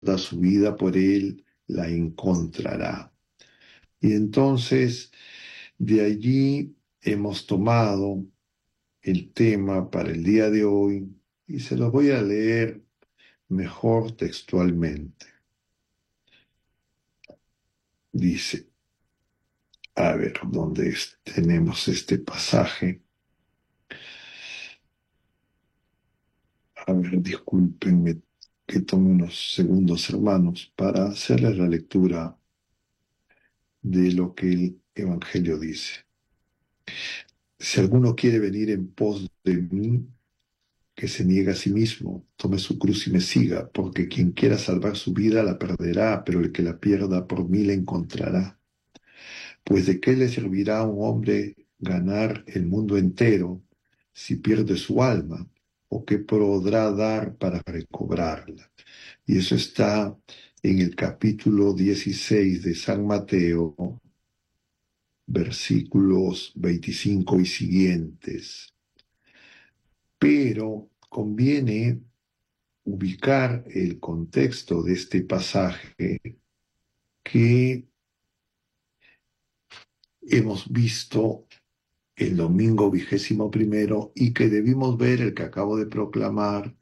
su vida por él, la encontrará. Y entonces, de allí hemos tomado el tema para el día de hoy y se los voy a leer mejor textualmente. Dice, a ver, ¿dónde tenemos este pasaje? A ver, discúlpenme que tome unos segundos, hermanos, para hacerles la lectura de lo que el Evangelio dice. Si alguno quiere venir en pos de mí, que se niegue a sí mismo, tome su cruz y me siga, porque quien quiera salvar su vida la perderá, pero el que la pierda por mí la encontrará. Pues ¿de qué le servirá a un hombre ganar el mundo entero si pierde su alma? ¿O qué podrá dar para recobrarla? Y eso está en el capítulo 16 de San Mateo, versículos 25 y siguientes. Pero conviene ubicar el contexto de este pasaje que hemos visto el domingo 21 y que debimos ver el que acabo de proclamar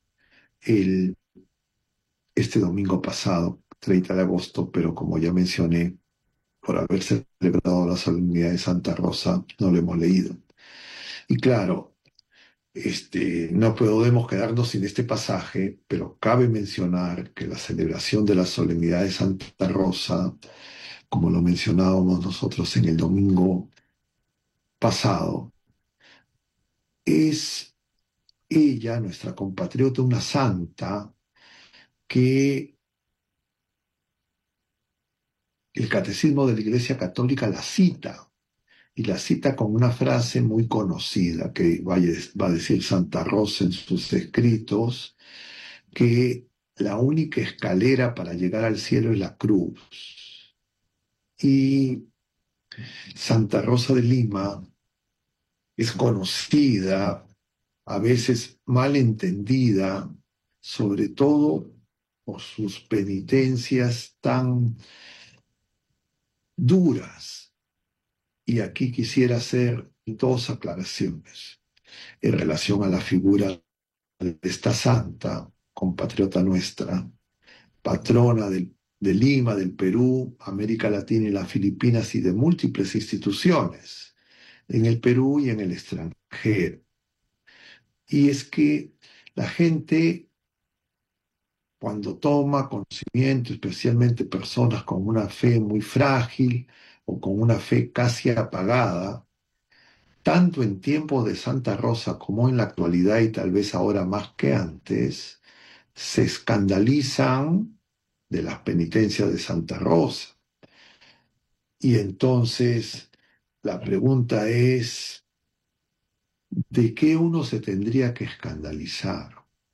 este domingo pasado, 30 de agosto, pero como ya mencioné, por haber celebrado la solemnidad de Santa Rosa, no lo hemos leído. Y claro, no podemos quedarnos sin este pasaje, pero cabe mencionar que la celebración de la solemnidad de Santa Rosa, como lo mencionábamos nosotros en el domingo pasado, es ella, nuestra compatriota, una santa que el Catecismo de la Iglesia Católica la cita, y la cita con una frase muy conocida que va a decir Santa Rosa en sus escritos, que la única escalera para llegar al cielo es la cruz. Y Santa Rosa de Lima es conocida, a veces mal entendida, sobre todo por sus penitencias tan duras. Y aquí quisiera hacer dos aclaraciones en relación a la figura de esta santa, compatriota nuestra, patrona de Lima, del Perú, América Latina y las Filipinas y de múltiples instituciones en el Perú y en el extranjero. Y es que la gente, cuando toma conocimiento, especialmente personas con una fe muy frágil o con una fe casi apagada, tanto en tiempos de Santa Rosa como en la actualidad y tal vez ahora más que antes, se escandalizan de las penitencias de Santa Rosa. Y entonces la pregunta es, ¿de qué uno se tendría que escandalizar?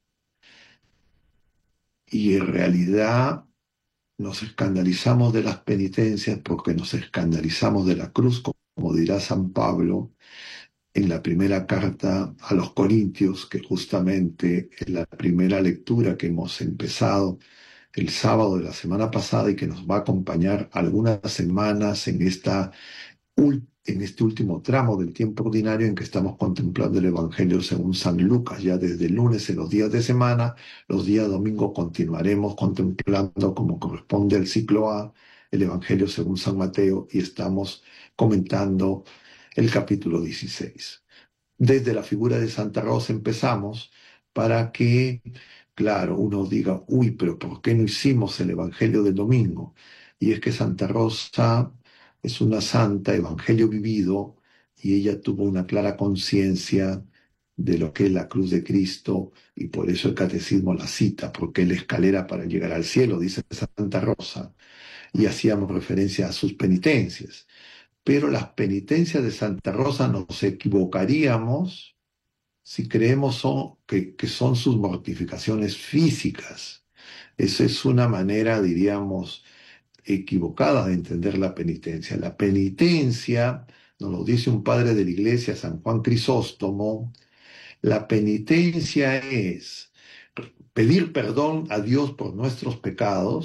Y en realidad nos escandalizamos de las penitencias porque nos escandalizamos de la cruz, como dirá San Pablo en la primera carta a los Corintios, que justamente es la primera lectura que hemos empezado el sábado de la semana pasada y que nos va a acompañar algunas semanas en este último tramo del tiempo ordinario en que estamos contemplando el Evangelio según San Lucas. Ya desde el lunes en los días de semana, los días domingo continuaremos contemplando, como corresponde al ciclo A, el Evangelio según San Mateo, y estamos comentando el capítulo 16. Desde la figura de Santa Rosa empezamos para que, claro, uno diga, uy, pero ¿por qué no hicimos el Evangelio del domingo? Y es que Santa Rosa es una santa, evangelio vivido, y ella tuvo una clara conciencia de lo que es la cruz de Cristo, y por eso el catecismo la cita, porque es la escalera para llegar al cielo, dice Santa Rosa, y hacíamos referencia a sus penitencias. Pero las penitencias de Santa Rosa nos equivocaríamos si creemos que son sus mortificaciones físicas. Esa es una manera, diríamos, equivocada de entender la penitencia. La penitencia, nos lo dice un padre de la iglesia, San Juan Crisóstomo, la penitencia es pedir perdón a Dios por nuestros pecados